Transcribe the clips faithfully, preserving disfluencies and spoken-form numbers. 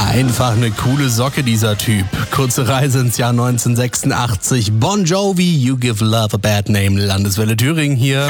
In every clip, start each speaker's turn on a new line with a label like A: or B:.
A: Einfach eine coole Socke, dieser Typ. Kurze Reise ins Jahr neunzehnhundertsechsundachtzig. Bon Jovi, You Give Love a Bad Name. Landeswelle Thüringen hier.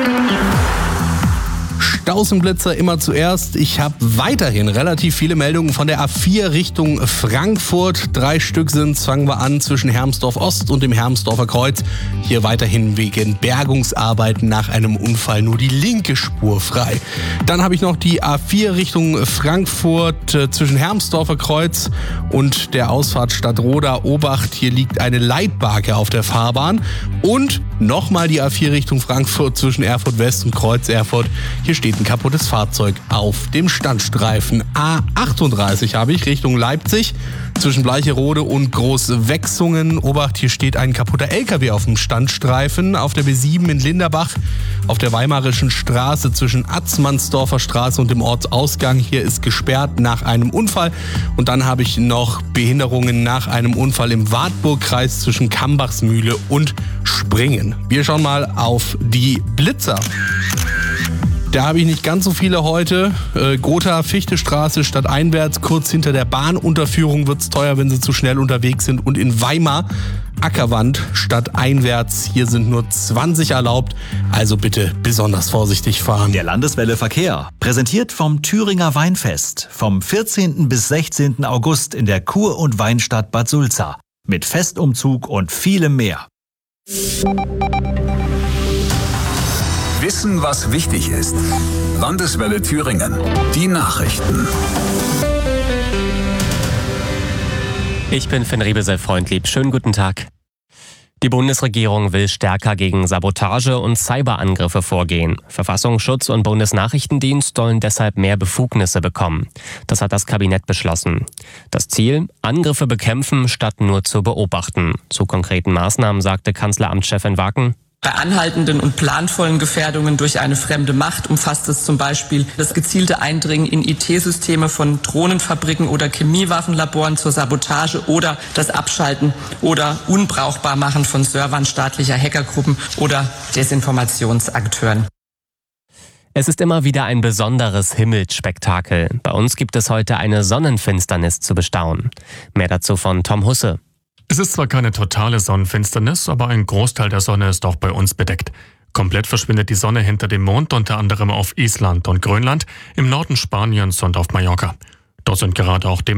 A: Stausenblitzer immer zuerst. Ich habe weiterhin relativ viele Meldungen von der A vier Richtung Frankfurt. Drei Stück sind, fangen wir an, zwischen Hermsdorf Ost und dem Hermsdorfer Kreuz. Hier weiterhin wegen Bergungsarbeiten nach einem Unfall nur die linke Spur frei. Dann habe ich noch die A vier Richtung Frankfurt äh, zwischen Hermsdorfer Kreuz und der Ausfahrt Stadtroda Obacht. Hier liegt eine Leitbarke auf der Fahrbahn. Und nochmal die A vier Richtung Frankfurt zwischen Erfurt West und Kreuz Erfurt. Hier steht ein kaputtes Fahrzeug auf dem Standstreifen. A achtunddreißig habe ich Richtung Leipzig zwischen Bleicherode und Großwechsungen. Obacht, hier steht ein kaputter L K W auf dem Standstreifen. Auf der B sieben in Linderbach, auf der Weimarischen Straße zwischen Atzmannsdorfer Straße und dem Ortsausgang. Hier ist gesperrt nach einem Unfall. Und dann habe ich noch Behinderungen nach einem Unfall im Wartburgkreis zwischen Kambachsmühle und Springen. Wir schauen mal auf die Blitzer. Da habe ich nicht ganz so viele heute. Äh, Gotha, Fichtestraße stadteinwärts, kurz hinter der Bahnunterführung wird es teuer, wenn Sie zu schnell unterwegs sind. Und in Weimar, Ackerwand stadteinwärts, hier sind nur zwanzig erlaubt. Also bitte besonders vorsichtig fahren.
B: Der Landeswelle Verkehr, präsentiert vom Thüringer Weinfest. Vom vierzehnten bis sechzehnten August in der Kur- und Weinstadt Bad Sulza. Mit Festumzug und vielem mehr.
C: Wissen, was wichtig ist. Landeswelle Thüringen. Die Nachrichten.
D: Ich bin Finn Riebesel-Freundlieb. Schönen guten Tag. Die Bundesregierung will stärker gegen Sabotage und Cyberangriffe vorgehen. Verfassungsschutz und Bundesnachrichtendienst sollen deshalb mehr Befugnisse bekommen. Das hat das Kabinett beschlossen. Das Ziel? Angriffe bekämpfen, statt nur zu beobachten. Zu konkreten Maßnahmen sagte Kanzleramtschefin Waken:
E: Bei anhaltenden und planvollen Gefährdungen durch eine fremde Macht umfasst es zum Beispiel das gezielte Eindringen in I T-Systeme von Drohnenfabriken oder Chemiewaffenlaboren zur Sabotage oder das Abschalten oder Unbrauchbarmachen von Servern staatlicher Hackergruppen oder Desinformationsakteuren.
D: Es ist immer wieder ein besonderes Himmelsspektakel. Bei uns gibt es heute eine Sonnenfinsternis zu bestaunen. Mehr dazu von Tom Husse.
F: Es ist zwar keine totale Sonnenfinsternis, aber ein Großteil der Sonne ist auch bei uns bedeckt. Komplett verschwindet die Sonne hinter dem Mond, unter anderem auf Island und Grönland, im Norden Spaniens und auf Mallorca. Dort sind gerade auch